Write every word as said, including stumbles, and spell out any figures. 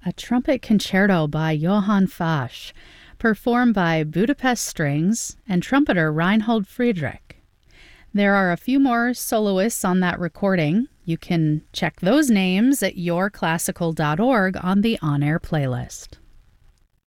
a trumpet concerto by Johann Fasch, performed by Budapest Strings and trumpeter Reinhold Friedrich. There are a few more soloists on that recording. You can check those names at your classical dot org on the on-air playlist.